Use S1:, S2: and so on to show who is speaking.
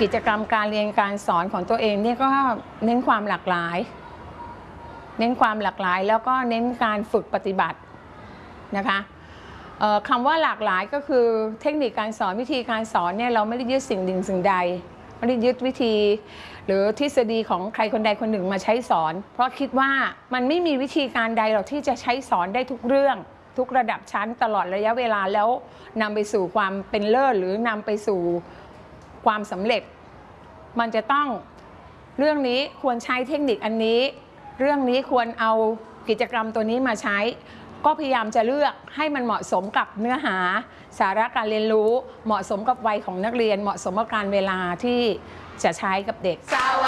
S1: กิจกรรมการเรียนการสอนของตัวเองเนี่ยก็เน้นความหลากหลายแล้วก็เน้นการฝึกปฏิบัตินะคะคำว่าหลากหลายก็คือเทคนิคการสอนวิธีการสอนเนี่ยเราไม่ได้ยึดสิ่งหนึ่งสิ่งใดไม่ได้ยึดวิธีหรือทฤษฎีของใครคนใดคนหนึ่งมาใช้สอนเพราะคิดว่ามันไม่มีวิธีการใดหรอกที่จะใช้สอนได้ทุกเรื่องทุกระดับชั้นตลอดระยะเวลาแล้วนำไปสู่ความเป็นเลิศหรือนำไปสู่ความสำเร็จมันจะต้องเรื่องนี้ควรใช้เทคนิคอันนี้เรื่องนี้ควรเอากิจกรรมตัวนี้มาใช้ก็พยายามจะเลือกให้มันเหมาะสมกับเนื้อหาสาระการเรียนรู้เหมาะสมกับวัยของนักเรียนเหมาะสมกับการเวลาที่จะใช้กับเด็ก